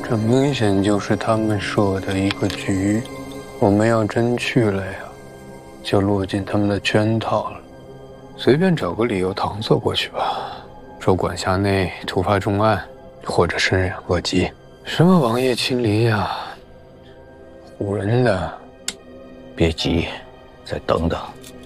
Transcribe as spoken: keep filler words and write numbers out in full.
这明显就是他们设的一个局，我们要真去了呀，就落进他们的圈套了。随便找个理由搪塞过去吧，说管辖内突发重案，或者是恶疾，什么王爷亲临呀，唬人的。 别急，再等等。